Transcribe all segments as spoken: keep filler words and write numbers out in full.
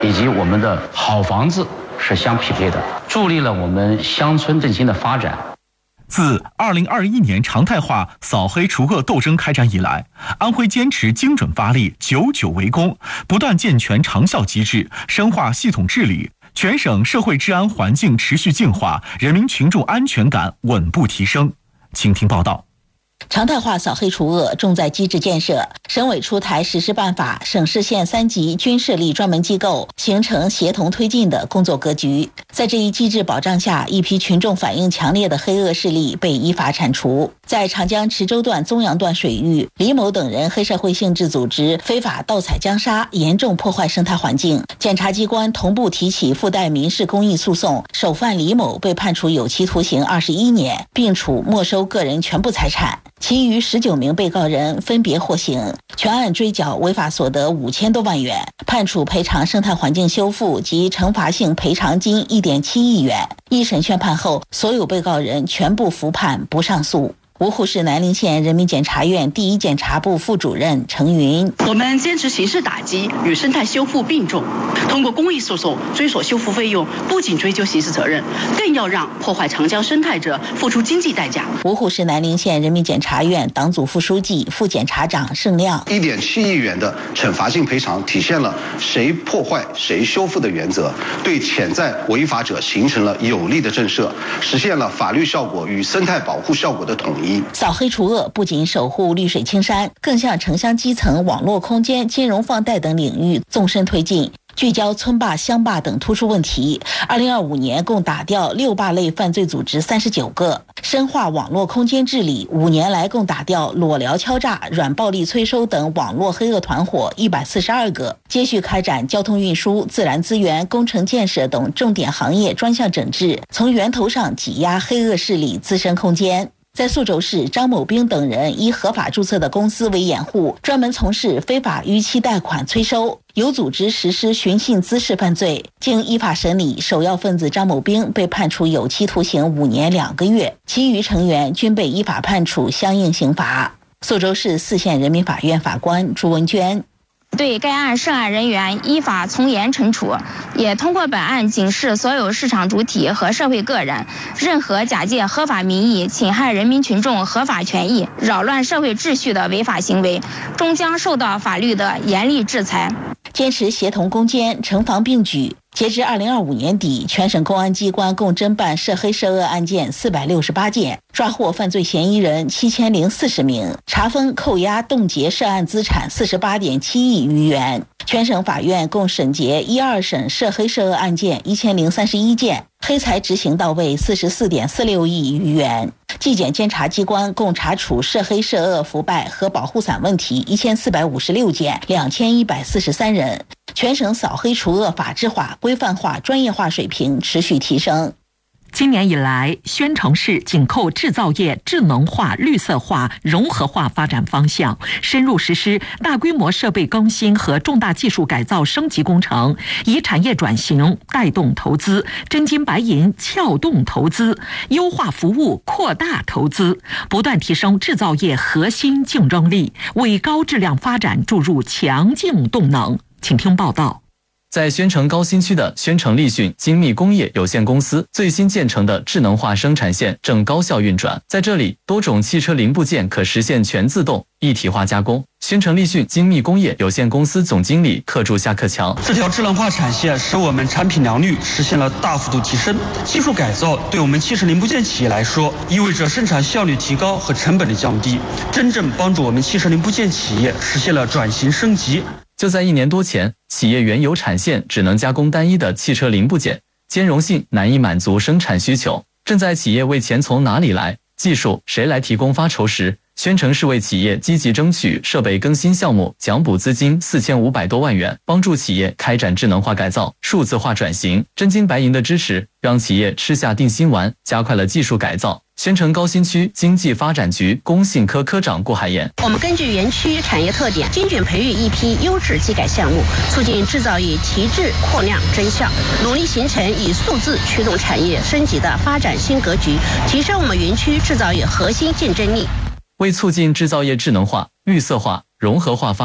以及我们的好房子是相匹配的，助力了我们乡村振兴的发展。 自二零二一年常态化扫黑除恶斗争开展以来，安徽坚持精准发力、久久为功，不断健全长效机制，深化系统治理，全省社会治安环境持续净化，人民群众安全感稳步提升。请听报道。 常态化扫黑除恶重在机制建设，省委出台实施办法，省市县三级均设立专门机构，形成协同推进的工作格局。在这一机制保障下，一批群众反应强烈的黑恶势力被依法铲除。在长江池州段、宗阳段水域，李某等人黑社会性质组织非法盗采江沙，严重破坏生态环境。检察机关同步提起附带民事公益诉讼，首犯李某被判处有期徒刑二十一年，并处没收个人全部财产。其余十九名被告人分别获刑，全案追缴违法所得五千多万元，判处赔偿生态环境修复及惩罚性赔偿金一点七亿元。一审宣判后，所有被告人全部服判不上诉。芜湖市南陵县人民检察院第一检察部副主任程云： 我们坚持刑事打击与生态修复并重，通过公益诉讼追索修复费用，不仅追究刑事责任，更要让破坏长江生态者付出经济代价。 芜湖市南陵县人民检察院党组副书记、副检察长盛亮： 一点七亿元的惩罚性赔偿体现了谁破坏谁修复的原则，对潜在违法者形成了有力的震慑，实现了法律效果与生态保护效果的统一。 扫黑除恶不仅守护绿水青山，更向城乡基层、网络空间、金融放贷等领域纵深推进，聚焦村霸、乡霸等突出问题。二零二五年共打掉六霸类犯罪组织三十九个，深化网络空间治理，五年来共打掉裸聊敲诈、软暴力催收等网络黑恶团伙一百四十二个，接续开展交通运输、自然资源、工程建设等重点行业专项整治，从源头上挤压黑恶势力滋生空间。在宿州市，张某兵等人以合法注册的公司为掩护，专门从事非法逾期贷款催收，有组织实施寻衅滋事犯罪。经依法审理，首要分子张某兵被判处有期徒刑五年两个月，其余成员均被依法判处相应刑罚。宿州市四县人民法院法官朱文娟： 对该案涉案人员依法从严惩处，也通过本案警示所有市场主体和社会个人，任何假借合法名义侵害人民群众合法权益、扰乱社会秩序的违法行为，终将受到法律的严厉制裁。 坚持协同攻坚、城防并举。截至二零二五年底，全省公安机关共侦办涉黑涉恶案件四百六十八件，抓获犯罪嫌疑人七千零四十名，查封、扣押、冻结涉案资产四十八点七亿余元。全省法院共审结一二审涉黑涉恶案件一千零三十一件，黑财执行到位四十四点四六亿余元。纪检监察机关共查处涉黑涉恶腐败和保护伞问题一千四百五十六件，两千一百四十三人。全省扫黑除恶法治化、规范化、专业化水平持续提升。 今年以来，宣城市紧扣制造业智能化、绿色化、融合化发展方向，深入实施大规模设备更新和重大技术改造升级工程，以产业转型带动投资，真金白银撬动投资，优化服务扩大投资，不断提升制造业核心竞争力，为高质量发展注入强劲动能。请听报道。 在宣城高新区的宣城立讯精密工业有限公司最新建成的智能化生产线正高效运转，在这里，多种汽车零部件可实现全自动一体化加工。宣城立讯精密工业有限公司总经理克柱夏克强： 这条智能化产线使我们产品良率实现了大幅度提升，技术改造对我们汽车零部件企业来说，意味着生产效率提高和成本的降低，真正帮助我们汽车零部件企业实现了转型升级。 就在一年多前，企业原有产线只能加工单一的汽车零部件，兼容性难以满足生产需求。正在企业为钱从哪里来、技术谁来提供发愁时，宣城市为企业积极争取设备更新项目奖补资金四千五百多万元，帮助企业开展智能化改造、数字化转型。真金白银的支持，让企业吃下定心丸，加快了技术改造。宣城高新区经济发展局工信科科长顾海燕： 我们根据园区产业特点，精准培育一批优质技改项目，促进制造业提质扩量增效，努力形成以数字驱动产业升级的发展新格局，提升我们园区制造业核心竞争力。 为促进制造业智能化、绿色化、融合化发展，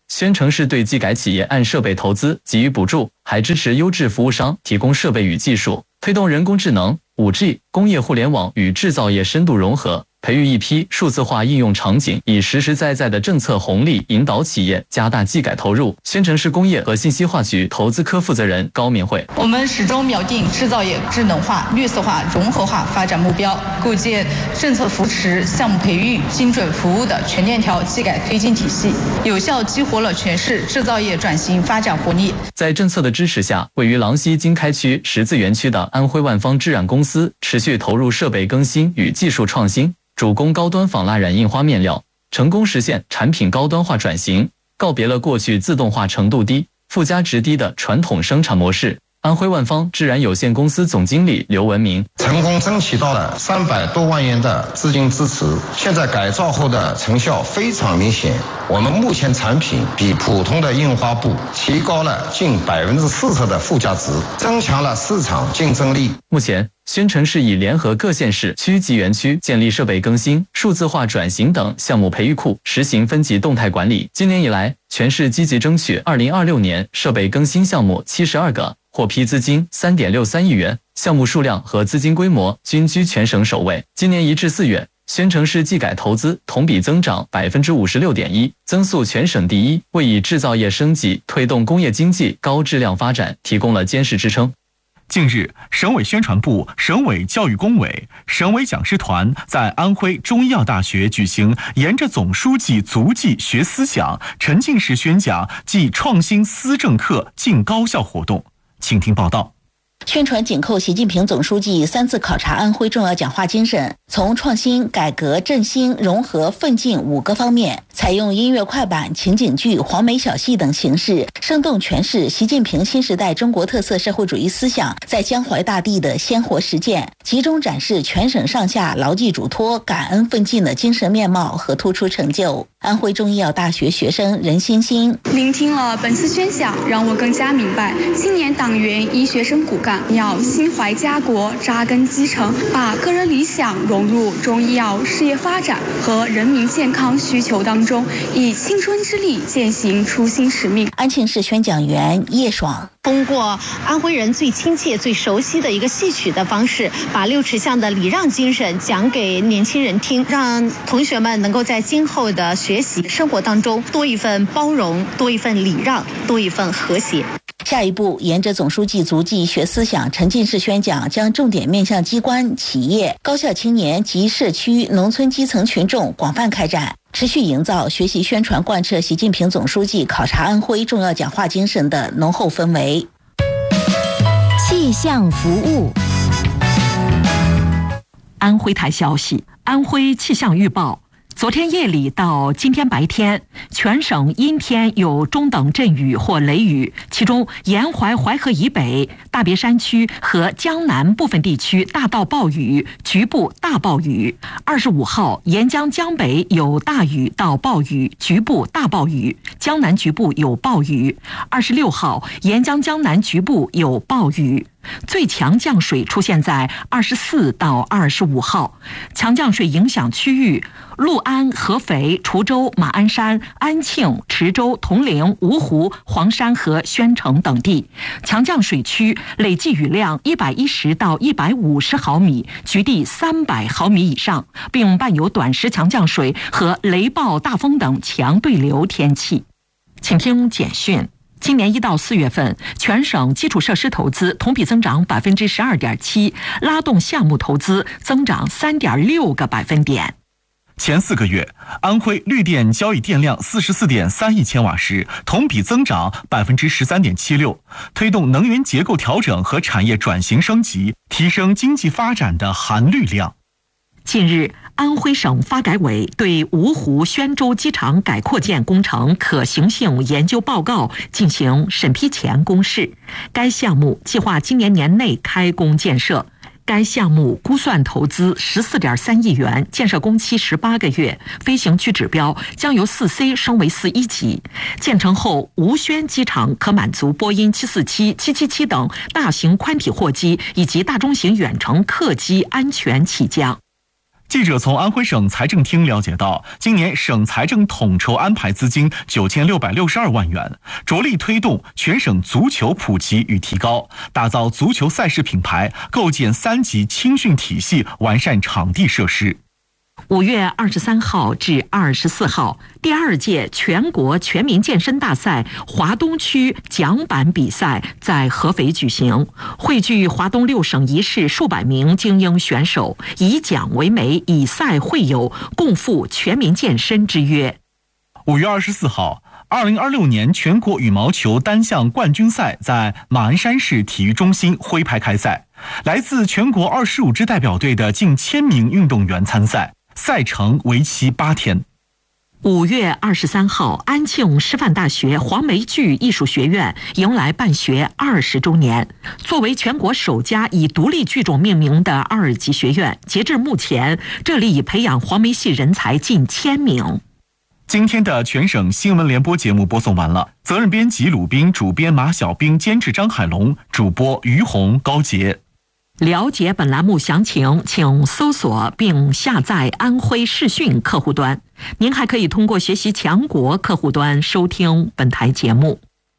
宣城市对技改企业按设备投资给予补助，还支持优质服务商提供设备与技术，推动人工智能、五 G、工业互联网与制造业深度融合，培育一批数字化应用场景，以实实在在的政策红利引导企业加大技改投入。宣城市工业和信息化局投资科负责人高明慧： 我们始终锚定制造业智能化、绿色化、融合化发展目标，构建政策扶持、项目培育、精准服务的全链条技改推进体系，有效激活了全市制造业转型发展活力。 在政策的支持下，位于郎溪经开区十字园区的安徽万方制染公司持续投入设备更新与技术创新，主攻高端仿蜡染印花面料，成功实现产品高端化转型，告别了过去自动化程度低、附加值低的传统生产模式。安徽万方制染有限公司总经理刘文明： 成功争取到了三百多万元的资金支持，现在改造后的成效非常明显。我们目前产品比普通的印花布提高了近百分之四十的附加值，增强了市场竞争力。 目前，宣城市已联合各县市区级园区建立设备更新、数字化转型等项目培育库，实行分级动态管理。今年以来，全市积极争取二零二六年设备更新项目七十二个，获批资金 三点六三亿元，项目数量和资金规模均居全省首位。今年一至四月，宣城市技改投资同比增长 百分之五十六点一， 增速全省第一，为以制造业升级、推动工业经济高质量发展提供了坚实支撑。 近日，省委宣传部、省委教育工委、省委讲师团在安徽中医药大学举行沿着总书记足迹学思想沉浸式宣讲暨创新思政课进高校活动。请听报道。 宣传紧扣习近平总书记三次考察安徽重要讲话精神，从创新、改革、振兴、融合、奋进五个方面，采用音乐快板、情景剧、黄梅小戏等形式，生动诠释习近平新时代中国特色社会主义思想在江淮大地的鲜活实践，集中展示全省上下牢记嘱托、感恩奋进的精神面貌和突出成就。安徽中医药大学学生任欣欣： 聆听了本次宣讲，让我更加明白青年党员医学生骨干要心怀家国，扎根基层，把个人理想融入中医药事业发展和人民健康需求当中，以青春之力践行初心使命。 安庆市宣讲员叶爽： 通过安徽人最亲切、最熟悉的一个戏曲的方式，把六尺巷的礼让精神讲给年轻人听，让同学们能够在今后的学习生活当中多一份包容，多一份礼让，多一份和谐。 下一步，沿着总书记足迹学思想沉浸式宣讲将重点面向机关、企业、高校青年及社区、农村基层群众广泛开展，持续营造学习宣传贯彻习近平总书记考察安徽重要讲话精神的浓厚氛围。 气象服务。安徽台消息，安徽气象预报。昨天夜里到今天白天，全省阴天有中等阵雨或雷雨，其中沿淮淮河以北、大别山区和江南部分地区大到暴雨，局部大暴雨。二十五号，沿江江北有大雨到暴雨，局部大暴雨，江南局部有暴雨。二十六号，沿江江南局部有暴雨。最强降水出现在二十四到二十五号，强降水影响区域六安、合肥、滁州、马鞍山、安庆、池州、铜陵、芜湖、黄山和宣城等地。强降水区累计雨量一百一十到一百五十毫米，局地三百毫米以上，并伴有短时强降水和雷暴、大风等强对流天气。请听简讯。今年一到四月份，全省基础设施投资同比增长百分之十二点七，拉动项目投资增长三点六个百分点。 前四个月，安徽绿电交易电量四十四点三亿千瓦时，同比增长百分之十三点七六，推动能源结构调整和产业转型升级，提升经济发展的含绿量。 近日，安徽省发改委对芜湖宣州机场改扩建工程可行性研究报告进行审批前公示。该项目计划今年年内开工建设。该项目估算投资 十四点三亿元，建设工期十八个月，飞行区指标将由 四 C 升为四一级。建成后，芜宣机场可满足波音七四七、七七七等大型宽体货机以及大中型远程客机安全起降。 记者从安徽省财政厅了解到，今年省财政统筹安排资金九千六百六十二万元，着力推动全省足球普及与提高，打造足球赛事品牌，构建三级青训体系，完善场地设施。 五月二十三号至二十四号，第二届全国全民健身大赛华东区桨板比赛在合肥举行，汇聚华东六省一市数百名精英选手，以奖为媒，以赛会友，共赴全民健身之约。 五月二十四号，二零二六年全国羽毛球单项冠军赛在马鞍山市体育中心徽牌开赛，来自全国二十五支代表队的近千名运动员参赛。赛程为期八天。 五月二十三号，安庆师范大学黄梅剧艺术学院迎来办学二十周年。作为全国首家以独立剧种命名的二级学院，截至目前，这里已培养黄梅戏人才近千名。 今天的全省新闻联播节目播送完了，责任编辑鲁斌，主编马小兵，监制张海龙，主播于红、高杰。 了解本栏目详情，请搜索并下载安徽视讯客户端。您还可以通过学习强国客户端收听本台节目。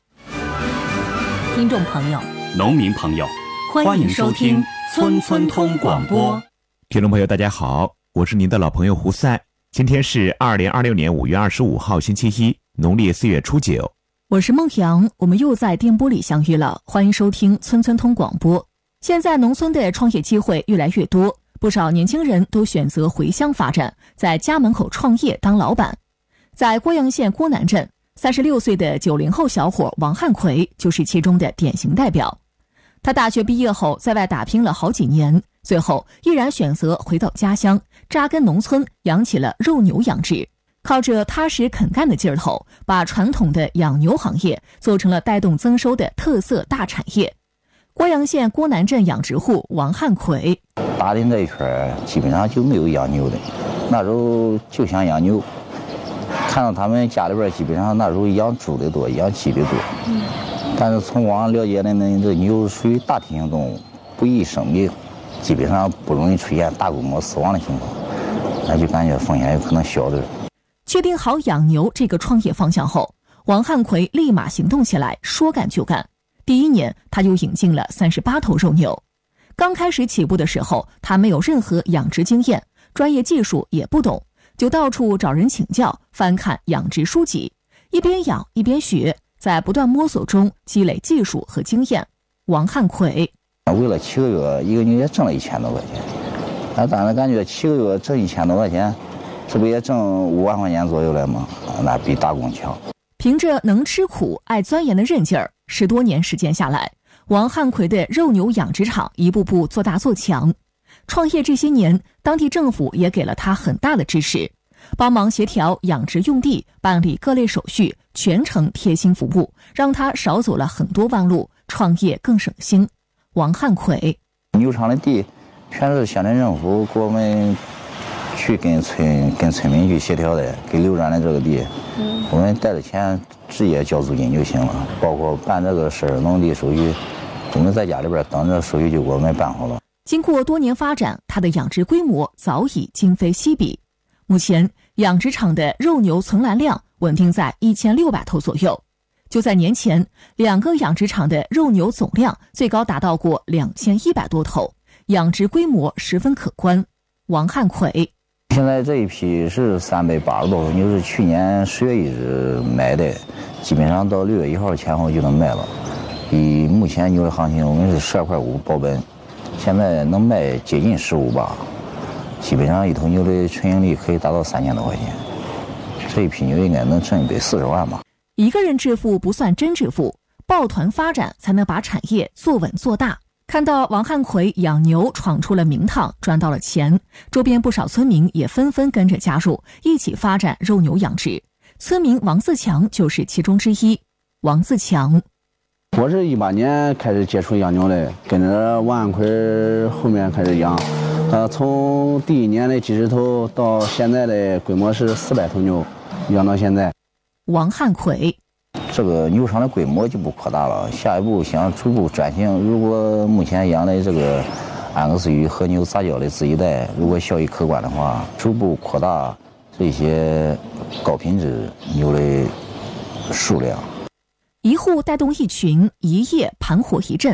听众朋友， 农民朋友， 欢迎收听村村通广播。 听众朋友大家好，我是您的老朋友胡塞。今天是二零二六年五月二十五号星期一，农历四月初九。 我是孟阳，我们又在电波里相遇了，欢迎收听村村通广播。现在农村的创业机会越来越多，不少年轻人都选择回乡发展，在家门口创业当老板。在郭阳县郭南镇，三十六岁的九零后小伙王汉奎就是其中的典型代表。他大学毕业后在外打拼了好几年，最后毅然选择回到家乡，扎根农村，养起了肉牛养殖。靠着踏实肯干的劲头，把传统的养牛行业做成了带动增收的特色大产业。郭阳县郭南镇养殖户王汉奎， 打听这一圈基本上就没有养牛的，那时候就想养牛，看到他们家里边基本上那时候养猪的多，养鸡的多。嗯，但是从网上了解的呢，这牛属于大体性动物，不易生病，基本上不容易出现大规模死亡的情况，那就感觉风险有可能小点。 确定好养牛这个创业方向后，王汉奎立马行动起来，说干就干。第一年，他就引进了三十八头肉牛。刚开始起步的时候，他没有任何养殖经验，专业技术也不懂，就到处找人请教，翻看养殖书籍，一边养一边学，在不断摸索中积累技术和经验。王汉奎为了七个月，一个牛也挣了一千多块钱。那当然感觉七个月挣一千多块钱，这不也挣五万块钱左右了吗？那比打工强。 凭着能吃苦、爱钻研的韧劲儿，十多年时间下来，王汉奎的肉牛养殖场一步步做大做强。创业这些年，当地政府也给了他很大的支持，帮忙协调养殖用地，办理各类手续，全程贴心服务，让他少走了很多弯路，创业更省心。王汉奎， 牛场的地全是乡镇政府给我们去跟村跟村民去协调的，给流转的这个地，嗯，我们带着钱直接交租金就行了，包括办这个事儿、农地手续，我们在家里边等着手续就给我们办好了。 经过多年发展，它的养殖规模早已今非昔比。目前，养殖场的肉牛存栏量稳定在一千六百头左右。就在年前，两个养殖场的肉牛总量最高达到过两千一百多头，养殖规模十分可观。王汉奎。 现在这一批是三百八十多头牛，是去年十月一日买的，基本上到六月一号前后就能卖了。以目前牛的行情，我们是十二块五保本，现在能卖接近十五吧。基本上一头牛的纯盈利可以达到三千多块钱，这一批牛应该能挣一百四十万吧。 一个人致富不算真致富，抱团发展才能把产业做稳做大。看到王汉奎养牛闯出了名堂，赚到了钱，周边不少村民也纷纷跟着加入，一起发展肉牛养殖。村民王自强就是其中之一。王自强， 我是一八年开始接触养牛的，跟着王汉奎后面开始养。呃，从第一年的几十头到现在的规模是四百头牛，养到现在。 王汉奎。 这个牛场的规模就不扩大了，下一步想逐步转型。如果目前养的这个安格斯与和牛杂交的自己带，如果效益可观的话，逐步扩大这些高品质牛的数量。 一户带动一群，一夜盘活一阵。